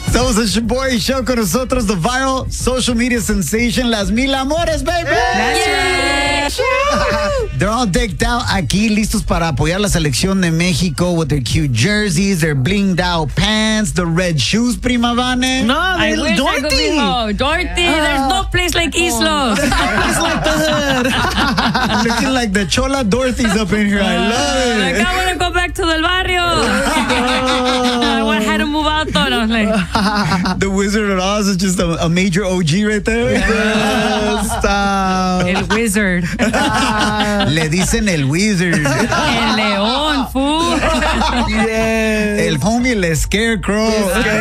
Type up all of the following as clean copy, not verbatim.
Somos el Shoboy Show con nosotros, the viral social media sensation, Las Mil Amores, baby. They're all decked out aquí, listos para apoyar la selección de México with their cute jerseys, their blinged out pants, the red shoes, prima Vane. No, I wish I could be home. Dorothy, there's no place like Islos. It's like the hood. Looking like the Chola Dorothy's up in here. I love Like, it. I want to go back to Del Barrio. I had to move out, though. And I was like, The Wizard of Oz is just a major OG right there. Stop. El Wizard. Le dicen el Wizard. El León, fool. El homie, el Scarecrow.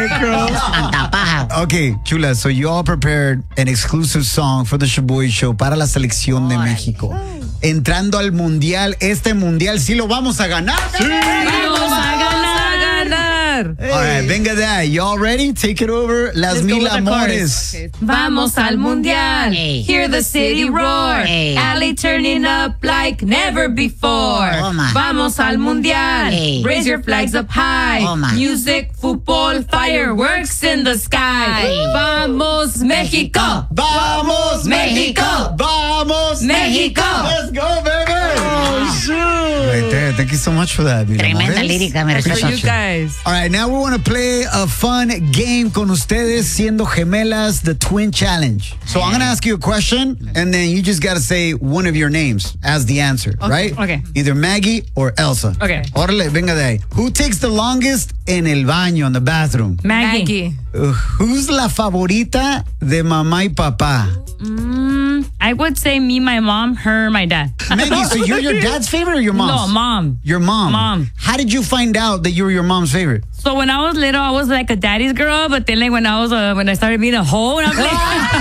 Okay, chula, so you all prepared an exclusive song for the Shoboy Show para la selección de México. Entrando al mundial, este mundial sí lo vamos a ganar. Vamos a ganar. All right, venga de ahí. Y'all ready? Take it over. Las Mil Amores. Vamos al mundial. Hear the city roar. Alley turning up like never before. Vamos al mundial. Raise your flags up high. Music, football, fireworks in the sky. Vamos México. Vamos México. Vamos México. Let's go, baby. Oh, shoot. Right there. Thank you so much for that, Mil Tremenda Amores. lírica, me respeto. You guys. All right, now we want to play a fun game con ustedes siendo gemelas, the Twin Challenge. So I'm going to ask you a question, and then you just got to say one of your names as the answer, right? Okay. Either Maggie or Elsa. Okay. Órale, venga de ahí. Who takes the longest en el baño, in the bathroom? Maggie. Who's la favorita de mamá y papá? I would say me, my mom, her, my dad. Maggie, so you're your dad's favorite or your mom's? No, mom. Your mom. Mom. How did you find out that you were your mom's favorite? So when I was little, I was like a daddy's girl, but then like when I started being a hoe, and I'm like,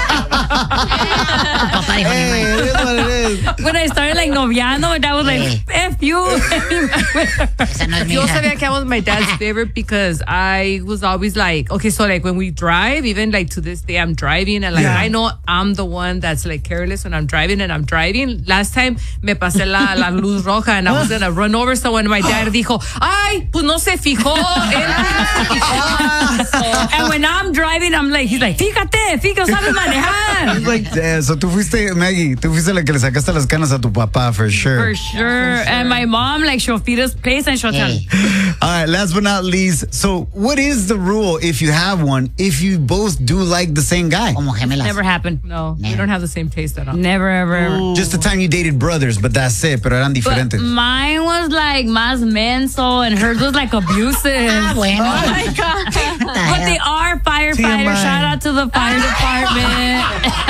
Hey, it is what it is. when I started like noviando, and I was like, F you. Esa no es mi Yo hija. sabía que I was my dad's favorite because I was always like, okay, so like when we drive, even like to this day, I'm driving and like I know I'm the one that's like careless when I'm driving and I'm driving. Last time me pasé la luz roja and I was gonna run over someone. My dad dijo, ay, pues no se fijó. And when I'm driving, I'm like, he's like, fíjate, sabes manejar. Like, yeah, so tú fuiste, Maggie, tú fuiste la que le sacaste las canas a tu papá, for sure. For sure. And my mom, like, she'll feed us place and she'll tell us. All right, last but not least, so what is the rule, if you have one, if you both do like the same guy? Como gemelas. Never happened. No, we don't have the same taste at all. Never, ever. Just the time you dated brothers, but that's it, pero eran But diferentes. mine was like más menso and hers was like abusive. Bueno. Oh my God. But they are firefighters. TMI. Shout out to the fire department.